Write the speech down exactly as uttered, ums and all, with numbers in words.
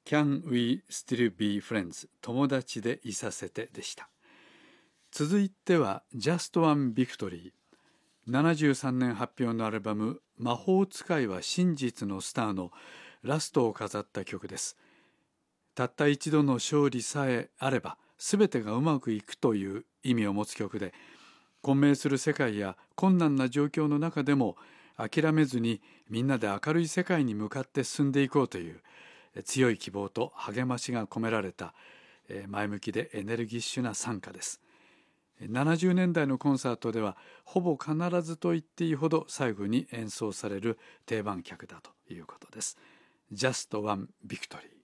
Can We Still Be Friends 友達でいさせてでした。続いては Just One Victory。ななじゅうさんねん発表のアルバム魔法使いは真実のスターのラストを飾った曲です。たった一度の勝利さえあれば全てがうまくいくという意味を持つ曲で、混迷する世界や困難な状況の中でも諦めずにみんなで明るい世界に向かって進んでいこうという強い希望と励ましが込められた前向きでエネルギッシュな賛歌です。ななじゅうねんだいのコンサートではほぼ必ずと言っていいほど最後に演奏される定番曲だということです。Just One Victory。